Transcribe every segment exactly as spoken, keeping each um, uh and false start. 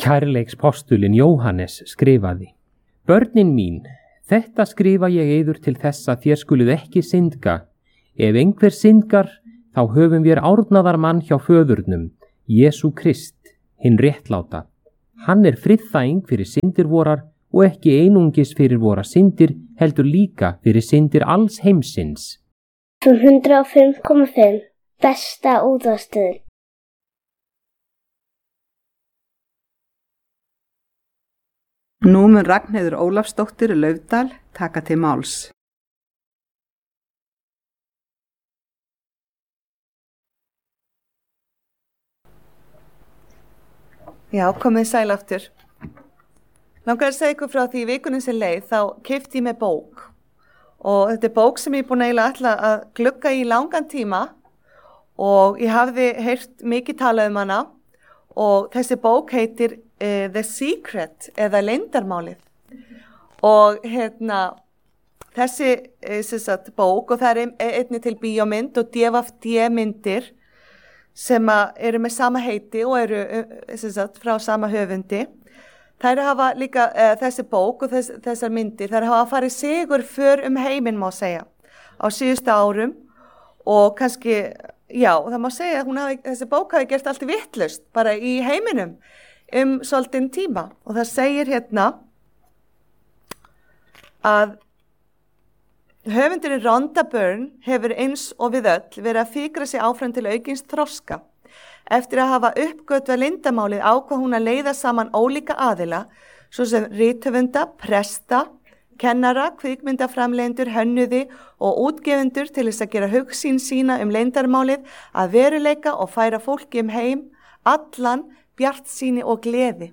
Kærleikspostulinn Jóhannes skrifaði: Börnin mín, þetta skrifa ég yður til þess að þér skuluð ekki syndga. Ef einhver syndgar, þá höfum við árnaðar mann hjá föðurnum, Jesú Krist, hinn réttláta. Hann er friðþæging fyrir syndir vorar og ekki einungis fyrir vora syndir, heldur líka fyrir syndir alls heimsins. hundrað og fimm komma fimm Besta útvarpsstöðin. Nú mun Ragnheiður Ólafsdóttir Laufdal taka til máls. Já, komið sæl aftur. Langar að segja ykkur frá því í vikunum sem leið, þá keypti ég með bók. Og þetta er bók sem ég er búin að eiginlega ætla að glugga í langan tíma og ég hafði heyrt mikið talað um hana og þessi bók heitir uh, The Secret eða Leyndarmálið. Og hérna, þessi uh, sagt, bók og það er einnig til bíómynd og D V D myndir sem eru með sama heiti og eru sagt, frá sama höfundi. Þær hafa líka uh, þessi bók og þess, þessar myndir, þær hafa farið sigur för um heiminn má segja á síðustu árum og kannski, já, það má segja að hún hafi, þessi bók hafi gert allt vitlaust bara í heiminum um svolítinn tíma og það segir hérna að höfundurinn Rhonda Byrne hefur eins og við öll verið að fikra sig áfram til aukins þroska. Eftir að hafa uppgötvað leyndarmálið ákvað hún að leiða saman ólíka aðila, svo sem rithöfunda, presta, kennara, kvikmyndaframleiðendur, hönnuði og útgefundur til þess að gera hugsýn sína um leyndarmálið að veruleika og færa fólki um heim, allan, bjartsýni og gleði.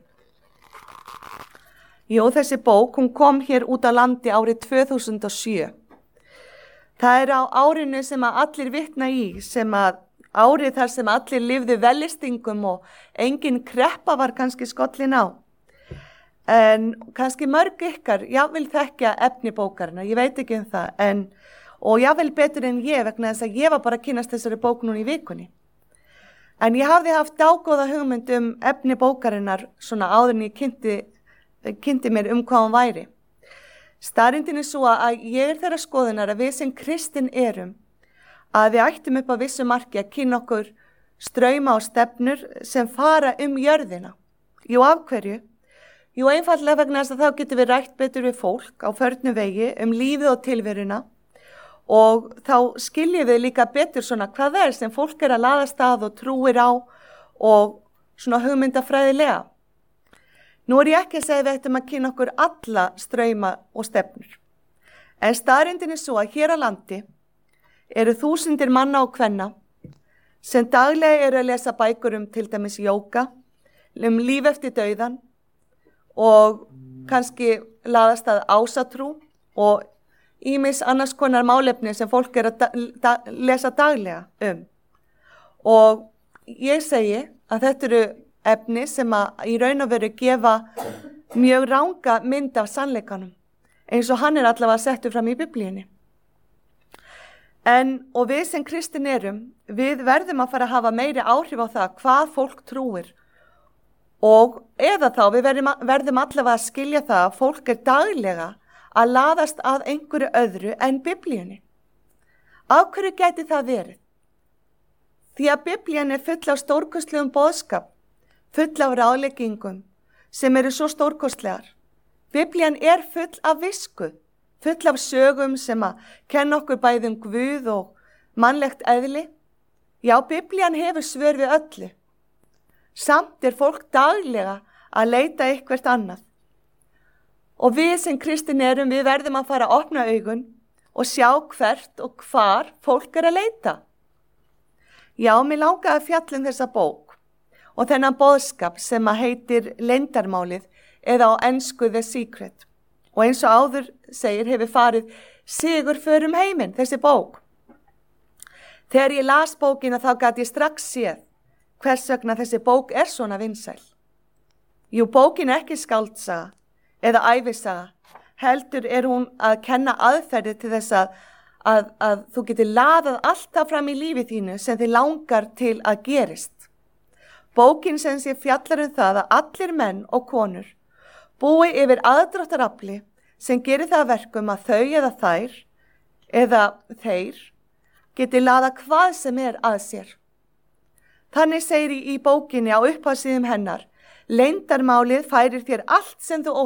Jó, þessi bók, hún kom hér út á landi árið tvö þúsund og sjö. Það er á árinu sem að allir vitna í, sem að árið þar sem allir lifðu velistingum og engin kreppa var kannski skollin á. En kannski mörg ykkar, jável þekkja efni bókarinnar, ég veit ekki um það, en, og jável betur en ég vegna þess að ég var bara að kynnast þessari bók núna í vikunni. En ég hafði haft dágóða hugmynd um efni bókarinnar svona áður en ég kynnti, kynnti mér um hvað hún væri. Staðreyndin er svo að ég er þeirra skoðunar að við sem kristin erum, að við ættum upp á vissu marki að kynna okkur strauma og stefnur sem fara um jörðina. Jú, af hverju? Jú, einfallega vegna þess að þá getum við rætt betur við fólk á förnu vegi um lífið og tilveruna og þá skiljum við líka betur svona hvað það er sem fólk er að laðast að og trúir á og svona hugmyndafræðilega. Nú er ég ekki að segja við ættum að kynna okkur alla strauma og stefnur. En staðreyndin er svo að hér á landi eru þúsundir manna og kvenna sem daglega eru að lesa bækur um til dæmis jóga, um líf eftir dauðan og kannski laðast að ásatrú og ýmis annars konar málefni sem fólk er að da, da, lesa daglega um. Og ég segi að þetta eru efni sem að í raun og veru gefa mjög ranga mynd af sannleikanum, eins og hann er allavega settur fram í Biblíunni. En, og við sem kristin erum, við verðum að fara að hafa meiri áhrif á það hvað fólk trúir. Og eða þá, við verðum, verðum allavega að skilja það að fólk er daglega að laðast að einhverju öðru en Biblíunni. Af hverju gæti það verið? Því að Biblían er full af stórkostlegum boðskap, full af ráðleggingum sem eru svo stórkostlegar. Biblían er full af visku, full af sögum sem að kenna okkur bæði um Guð og mannlegt eðli. Já, Biblían hefur svör við öllu. Samt er fólk daglega að leita eitthvert annað. Og við sem kristin erum, við verðum að fara að opna augun og sjá hvert og hvar fólk er að leita. Já, mér langaði að fjalla um þessa bók og þennan boðskap sem að heitir Leyndarmálið eða á ensku The Secret. Og eins og áður segir hefur farið sigur för um heiminn, þessi bók. Þegar ég las bókina þá gat ég strax séð hvers vegna þessi bók er svona vinsæl. Jú, bókin er ekki skáldsaga eða ævisaga, heldur er hún að kenna aðferði til þess að, að, að þú getur laðað alltaf fram í lífi þínu sem þið langar til að gerist. Bókin sem sé fjallar um það að allir menn og konur búi yfir aðdráttarafli sem gerir það að verkum að þau eða þær eða þeir geti laða hvað sem er að sér. Þannig segir í bókinni á upphafssíðum hennar: Leyndarmálið færir þér allt sem þú